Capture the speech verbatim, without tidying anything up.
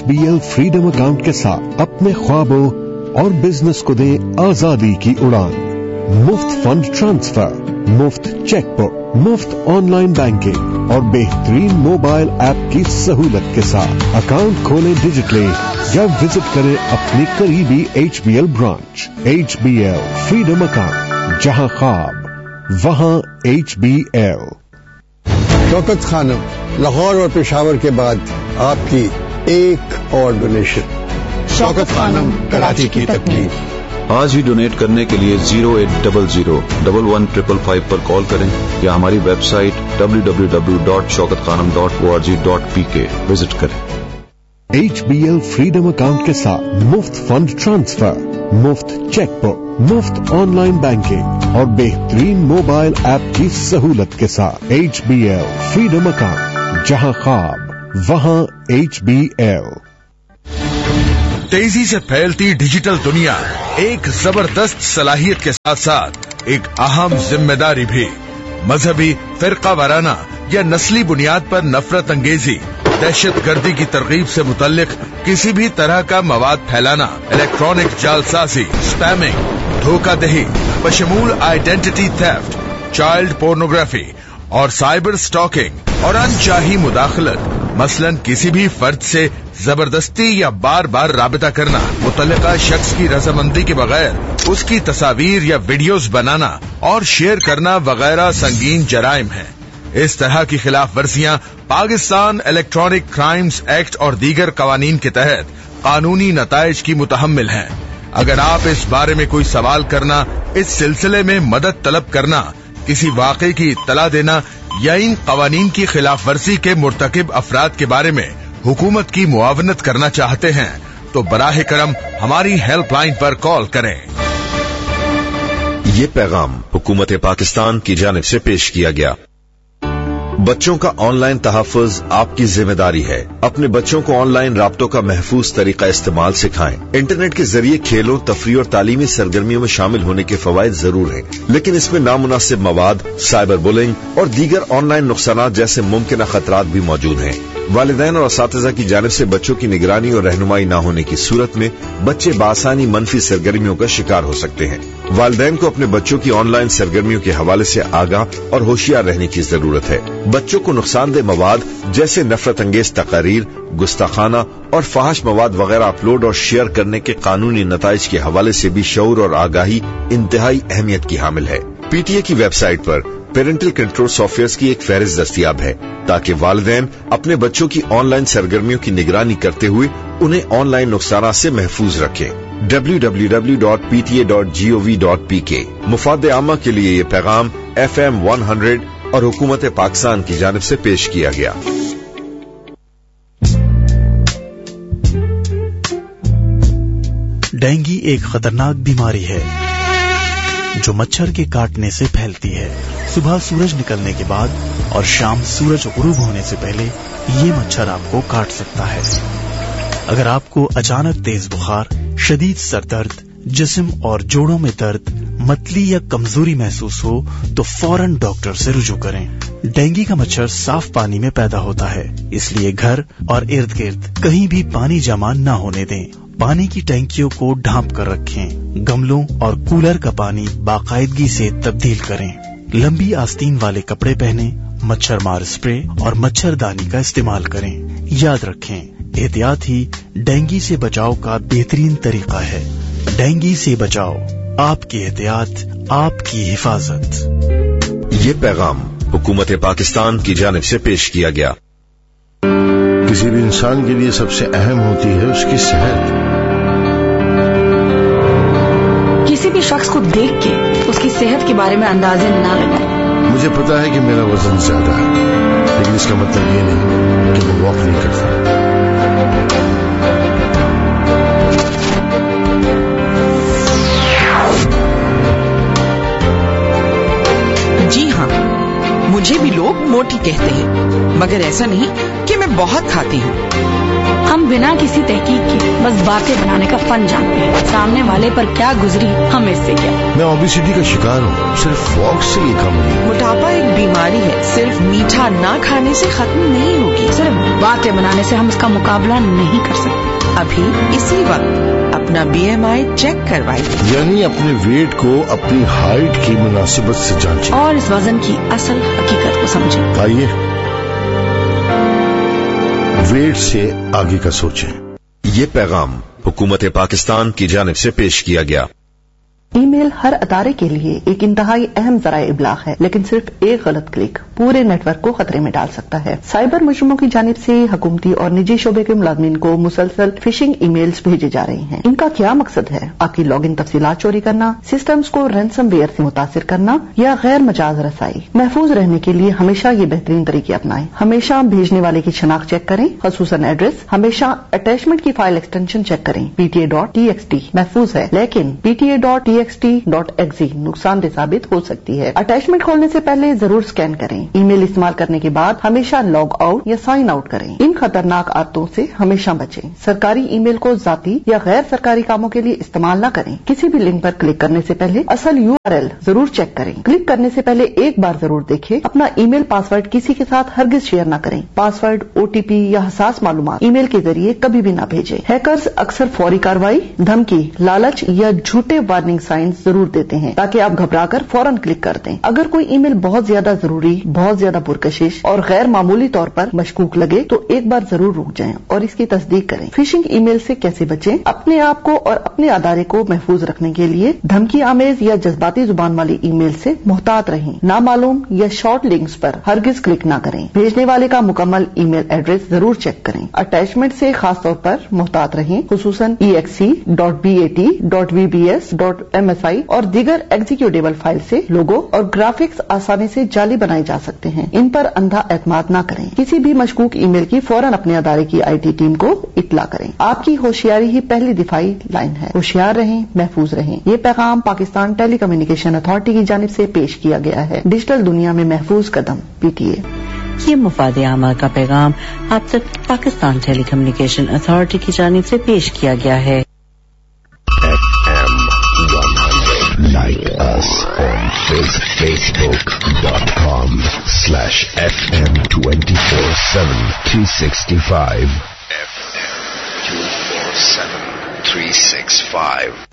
B L freedom account के साथ अपने ख्वाबों और बिजनेस को दें आजादी की उड़ान। मुफ्त फंड ट्रांसफर, मुफ्त चेकबुक, मुफ्त ऑनलाइन बैंकिंग और बेहतरीन मोबाइल ऐप की सहूलत के साथ अकाउंट खोलें डिजिटली या विजिट करें अपनी करीबी H B L branch. H B L freedom account, जहां ख्वाब वहां H B L. Shaukat Khanam, Lahore और पेशावर के बाद आपकी एक और डोनेशन। शौकत खानम, कराची की तकलीफ। आज ही डोनेट करने के लिए zero eight double zero double one triple five पर कॉल करें या हमारी website W W W dot Shaukat Khanam dot O R G dot P के विजिट करें। H B L freedom account के साथ मुफ्त फंड ट्रांसफर, मुफ्त चेकबुक, मुफ्त ऑनलाइन बैंकिंग और बेहतरीन मोबाइल ऐप की सहूलत के साथ H B L freedom account, जहां ख्वाब वहां एच बी एल। तेजी से फैलती डिजिटल दुनिया एक जबरदस्त सलाहियत के साथ साथ एक अहम जिम्मेदारी भी। मजहबी, फिरका वाराना या नस्ली बुनियाद पर नफरत अंगेजी, दहशत गर्दी की तरगीब से मुतल्लिक किसी भी तरह का मवाद फैलाना, इलेक्ट्रॉनिक जालसाजी, spamming, धोखाधही, बशमूल identity theft, child pornography और साइबर स्टॉकिंग और अनचाही मुदाखलत, मसलन किसी भी फर्द से जबरदस्ती या बार बार राबिता करना, मुतल्लिका शख्स की रजामंदी के बगैर उसकी तस्वीर या वीडियोस बनाना और शेयर करना वगैरह संगीन जराइम हैं। इस तरह की खिलाफ वर्जियां पाकिस्तान इलेक्ट्रॉनिक क्राइम्स एक्ट और दीगर कवानीन के तहत कानूनी नताइज की मुतहम्मिल हैं। अगर आप इस बारे में कोई सवाल करना, इस सिलसिले में मदद तलब करना, किसी वाक़े की इत्तला देना या इन कवानीन की खिलाफ वर्जी के मुर्तकिब अफराद के बारे में हुकूमत की मुआवनत करना चाहते हैं तो बराह करम हमारी हेल्पलाइन पर कॉल करें। ये पैगाम हुकूमत पाकिस्तान की जानिब से पेश किया गया। बच्चों का ऑनलाइन तहफ़्फ़ुज़ आपकी जिम्मेदारी है। अपने बच्चों को ऑनलाइन राब्तों का महफूज तरीका इस्तेमाल सिखाएं। इंटरनेट के जरिए खेलों, तफरीह और तालीमी सरगर्मियों में शामिल होने के फवायद जरूर हैं, लेकिन इसमें नामुनासिब मवाद, साइबर बुलिंग और दीगर ऑनलाइन नुकसानात जैसे मुमकिन खतरात भी मौजूद हैं। वालिदैन और असातिज़ा की जानिब से बच्चों की निगरानी और रहनुमाई न होने की सूरत में बच्चे बासानी मनफी सरगर्मियों का शिकार हो सकते हैं। वालिदैन को अपने बच्चों की ऑनलाइन सरगर्मियों के हवाले से आगाह और होशियार रहने की जरूरत है। बच्चों को नुकसानदेह मवाद जैसे नफरत अंगेज तकारीर, गुस्ताखाना और फहाश मवाद वगैरह अपलोड और शेयर करने के कानूनी नताइज के हवाले से भी शऊर और आगाही इंतहाई अहमियत की हामिल है। पीटीए की वेबसाइट पर पेरेंटल कंट्रोल सॉफ्टवेयर की एक फहरिस्त दस्तयाब है ताकि वालिदैन अपने बच्चों की ऑनलाइन सरगर्मियों की निगरानी करते हुए उन्हें ऑनलाइन नुकसान से महफूज रखें। W W W dot P T A dot G O V dot P के। मुफाद आमा के लिए ये पैगाम एफ एम वन हंड्रेड और हुकूमत पाकिस्तान की जानिब से पेश किया गया। डेंगू एक खतरनाक बीमारी है जो मच्छर के काटने से फैलती है। सुबह सूरज निकलने के बाद और शाम सूरज गुरूब होने से पहले ये मच्छर आपको काट सकता है। अगर आपको अचानक तेज बुखार, शदीद सर दर्द, जिस्म और जोड़ों में दर्द, मतली या कमजोरी महसूस हो तो फौरन डॉक्टर से रुजू करें। डेंगू का मच्छर साफ पानी में पैदा होता है, इसलिए घर और इर्द गिर्द कहीं भी पानी जमा न होने दें। पानी की टैंकियों को ढांप कर रखें। गमलों और कूलर का पानी बाकायदगी से तब्दील करें। लंबी आस्तीन वाले कपड़े पहने, मच्छर मार स्प्रे और मच्छरदानी का इस्तेमाल करें। याद रखें, एहतियात ही डेंगू से बचाव का बेहतरीन तरीका है। डेंगू से बचाओ, आपकी एहतियात, आपकी हिफाजत। ये पैगाम हुकूमत पाकिस्तान की जानिब से पेश किया गया। किसी भी इंसान के लिए सबसे अहम होती है उसकी सेहत। किसी भी शख्स को देख के उसकी सेहत के बारे में अंदाजे ना लगाएं। मुझे पता है कि मेरा वजन ज्यादा है, लेकिन इसका मतलब ये नहीं कि मैं वॉक नहीं करता। जी हाँ, मुझे भी लोग मोटी कहते हैं, मगर ऐसा नहीं कि मैं बहुत खाती हूँ। हम बिना किसी तहकीक के बस बातें बनाने का फन जानते हैं। सामने वाले पर क्या गुजरी हमें इससे क्या। मैं ओबेसिटी का शिकार हूँ, सिर्फ वॉक से ये कम नहीं। मोटापा एक बीमारी है, सिर्फ मीठा ना खाने से खत्म नहीं होगी। सिर्फ बातें बनाने से हम इसका मुकाबला नहीं कर सकते। अभी इसी वक्त अपना बी एम आई चेक करवाइए, यानी अपने वेट को अपनी हाइट की मुनासिबत से जांचें और इस वजन की असल हकीकत को समझें। आइए वेट से आगे का सोचें। ये पैगाम हुकूमत पाकिस्तान की जानिब से पेश किया गया। ईमेल हर अदारे के लिए एक इंतहाई अहम ज़राए इब्लाग है, लेकिन सिर्फ एक गलत क्लिक पूरे नेटवर्क को खतरे में डाल सकता है। साइबर मुजरिमों की जानिब से हुकूमती और निजी शोबे के मुलाजमीन को मुसलसल फिशिंग ईमेल्स भेजे जा रहे हैं। इनका क्या मकसद है? आपकी लॉगिन तफसीलात चोरी करना, सिस्टम्स को रैंसमवेयर से मुतासिर करना या गैर मजाज रसाई। महफूज रहने के लिए हमेशा ये बेहतरीन तरीके अपनाएं। हमेशा भेजने वाले की शनाख्त चेक करें, खसूसन एड्रेस। हमेशा अटैचमेंट की फाइल एक्सटेंशन चेक करें। PTA dot T x T महफूज है, लेकिन PTA dot T x T dot x ई नुकसानदेह साबित हो सकती है। अटैचमेंट खोलने से पहले जरूर स्कैन करें। ईमेल इस्तेमाल करने के बाद हमेशा लॉग आउट या साइन आउट करें। इन खतरनाक आदतों से हमेशा बचें। सरकारी ईमेल को जाती या गैर सरकारी कामों के लिए इस्तेमाल न करें। किसी भी लिंक पर क्लिक करने से पहले असल यू आर एल जरूर चेक करें। क्लिक करने से पहले एक बार जरूर देखें। अपना ईमेल पासवर्ड किसी के साथ हरगिज शेयर न करें। पासवर्ड, ओटीपी या हसास मालूमात ईमेल के जरिए कभी भी न भेजें। हैकर्स अक्सर फौरी कार्रवाई, धमकी, लालच या झूठे वार्निंग साइंस जरूर देते हैं ताकि आप घबराकर फौरन क्लिक कर दें। अगर कोई ईमेल बहुत ज्यादा जरूरी, बहुत ज्यादा पुरकशिश और गैर मामूली तौर पर मशकूक लगे तो एक बार जरूर रुक जाएं और इसकी तस्दीक करें। फिशिंग ईमेल से कैसे बचें? अपने आप को और अपने अदारे को महफूज रखने के लिए धमकी आमेज या जज्बाती जुबान वाली ईमेल से मुहतात रहें। नामालूम या शॉर्ट लिंक्स पर हरगिज क्लिक न करें। भेजने वाले का मुकम्मल ईमेल एड्रेस जरूर चेक करें। अटैचमेंट से खास तौर पर मुहतात रहें, खुसूसन ई x C dot B A T dot we B S dot M S I और दीगर एग्जीक्यूटेबल फाइल से लोगो और ग्राफिक्स आसानी से जाली बनाए जा सकते हैं। इन पर अंधा एतमाद न करें। किसी भी मशकूक ईमेल की फौरन अपने अदारे की आईटी टीम को इत्तला करें। आपकी होशियारी ही पहली दिफाई लाइन है। होशियार रहें, महफूज रहें। ये पैगाम पाकिस्तान टेली कम्युनिकेशन अथॉरिटी की जानिब से पेश किया गया है। डिजिटल दुनिया में महफूज कदम, पीटीए। ये मुफाद आमा का पैगाम आप तक पाकिस्तान टेली कम्युनिकेशन अथॉरिटी की जानिब से पेश किया गया है। Like us on facebook.com slash FM twenty-four seven three sixty-five. F M two four seven three six five.